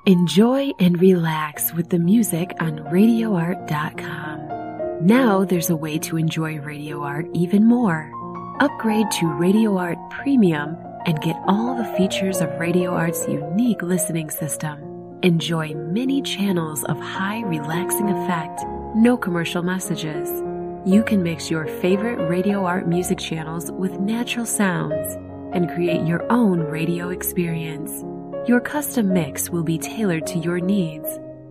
Enjoy and relax with the music on RadioArt.com. Now there's a way to enjoy Radio Art even more. Upgrade to Radio Art Premium and get all the features of Radio Art's unique listening system. Enjoy many channels of high relaxing effect, no commercial messages. You can mix your favorite Radio Art music channels with natural sounds and create your own radio experience. Your custom mix will be tailored to your needs